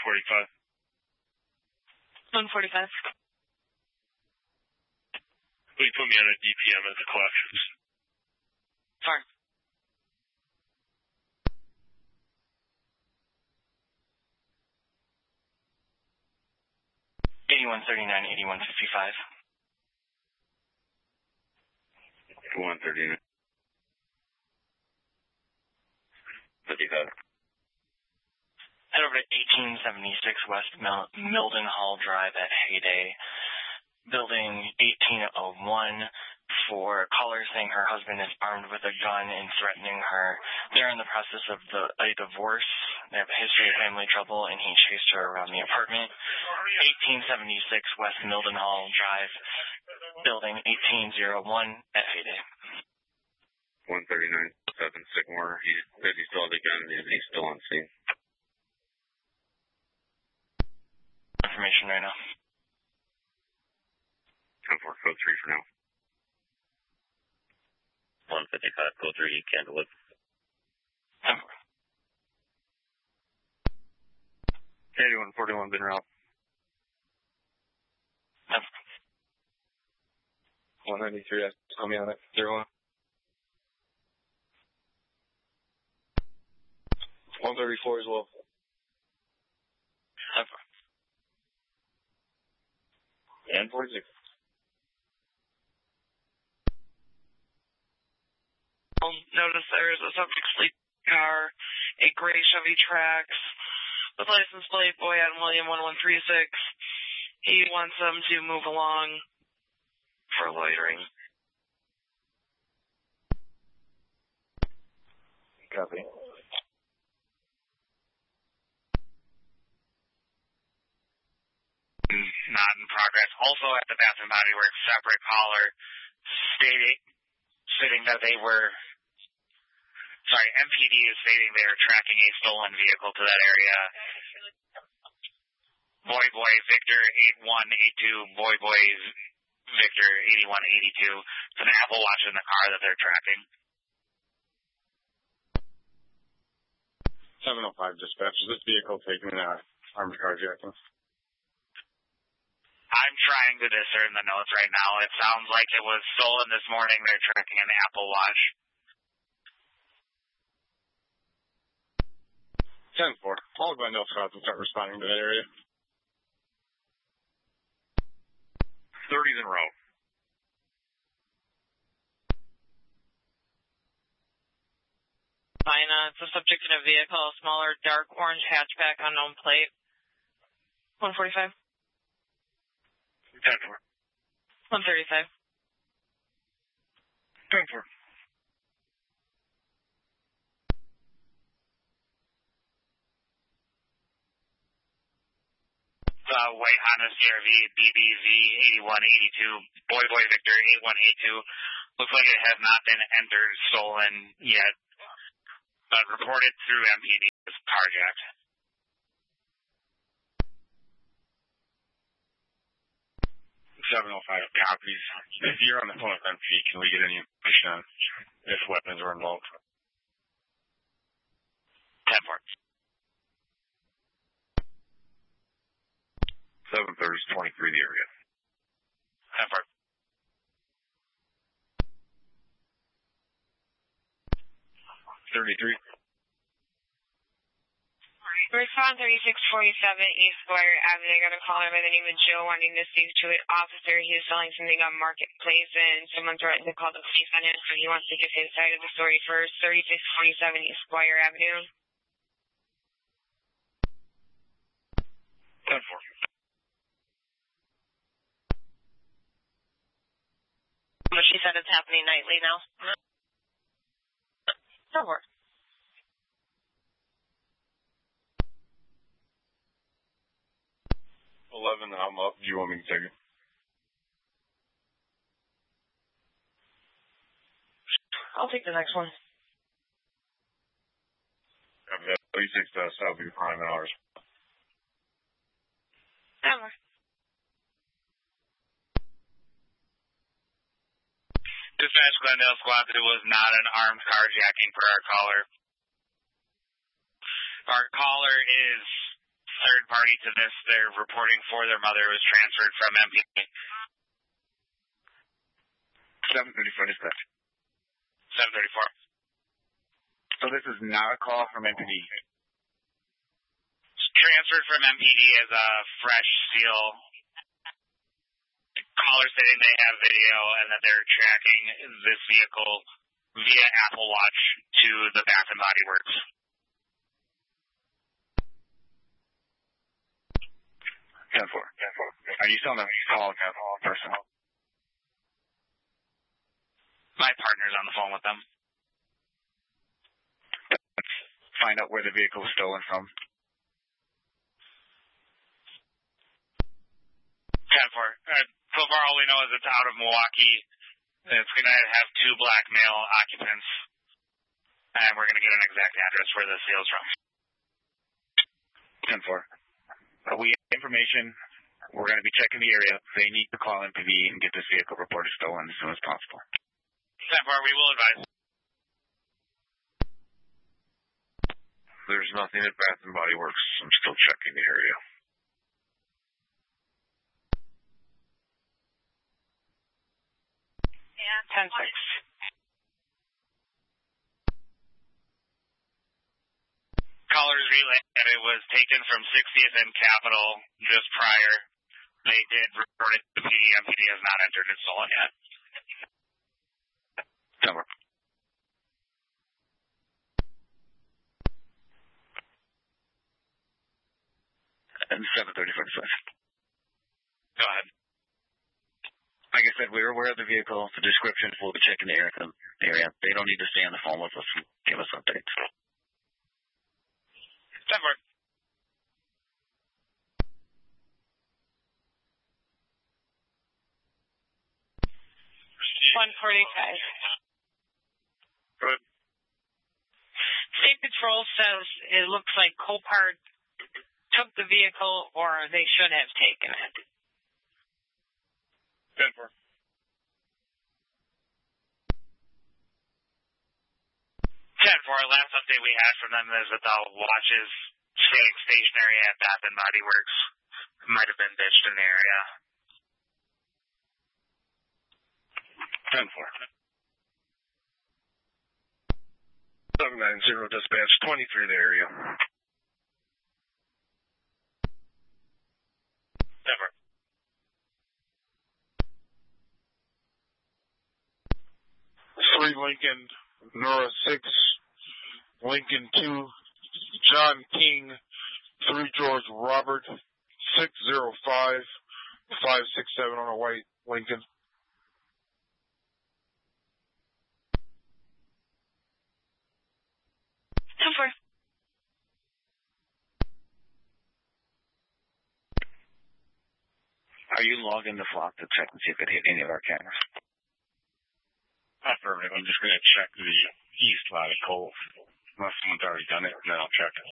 145. 145. Will you put me on a DPM at the collections? Fine. $81.39, $81.55. 139. 55. Head over to 1876 West Milden Hall Drive at Hayday, building 1801, for caller saying her husband is armed with a gun and threatening her. They're in the process of a divorce. They have a history of family trouble, and he chased her around the apartment. 1876 West Milden Hall Drive, building 1801 at Hayday. 139, 7 Sycamore. He said he saw the gun and he's still on scene. Information right now. 10-4, code 3 for now. 155, code 3, Candlewood. 10-4. 8141, been route. 10-4. 193, tell me on it. 01. 134 as well. 10-4. And 46. Notice there's a subject sleep car, a gray Chevy Trax with license plate Boyan William 1136. He wants them to move along for loitering. Copy. Not in progress. Also at the Bath and Body Works, separate caller stating that they were, MPD is stating they are tracking a stolen vehicle to that area. Boy Victor 8182, Boy Victor 8182. It's an Apple Watch in the car that they're tracking. 705 dispatch. Is this vehicle taking an armed carjacking? I'm trying to discern the notes right now. It sounds like it was stolen this morning. They're tracking an Apple Watch. 10-4. All of my notes and start responding to that area. 30s in row. Fine, it's a subject in a vehicle, a smaller dark orange hatchback, unknown plate. 145. 10-4. 135. 10-4. White Honda CRV BBZ 8182, Boy Victor 8182. Looks like it has not been entered, stolen yet, but reported through MPD as carjacked. 705 copies. If you're on the phone with MP, can we get any information on if weapons are involved? 10-4. 730 is 23 the area. 10-4. 33. Respond 3647 East Square Avenue. I got a caller by the name of Joe wanting to speak to an officer. He is selling something on Marketplace, and someone threatened to call the police on him, so he wants to give his side of the story first. 3647 East Square Avenue. 10-4. But she said it's happening nightly now. 10-4. 11, I'm up. Do you want me to take it? I'll take the next one. 36 South View Prime and ours. 10-4. Dispatch Glendale Squad, it was not an armed carjacking for our caller. Our caller is third party to this. They're reporting for their mother was transferred from MPD. 734 dispatch. 734. So this is not a call from MPD. Transferred from MPD as a fresh seal. Caller stating they have video and that they're tracking this vehicle via Apple Watch to the Bath and Body Works. 10-4. Are you still on the call person? My partner's on the phone with them. Find out where the vehicle was stolen from. 10-4. So far, all we know is it's out of Milwaukee. It's going to have 2 black male occupants. And we're going to get an exact address where the sale's from. 10-4. We have information. We're going to be checking the area. They need to call MPD and get this vehicle reported stolen as soon as possible. 10-4, we will advise. There's nothing at Bath and Body Works. I'm still checking the area. Yeah, 10-6. Callers relay that it was taken from 60th and Capitol just prior. They did report it to PD. MPD has not entered it stolen yet. Number. And 734. Go ahead. Like I said, we're aware of the vehicle, the description. We'll be checking the area. They don't need to stay on the phone with us and give us updates. 10-4. 145. Good. State Patrol says it looks like Copart took the vehicle, or they should have taken it. 10-4. 10-4. Last update we had from them is that the watch is staying stationary at Bath and Body Works. Might have been ditched in the area. 10-4. 790 dispatch, 23 the area. 10-4. Three Lincoln, Nora 6, Lincoln 2, John King, 3 George Robert, 605, 567 on a white Lincoln. Are you logged into Flock to check and see if it hit any of our cameras? Affirmative. I'm just going to check the east lot of Cove. Unless someone's already done it, and then I'll check it.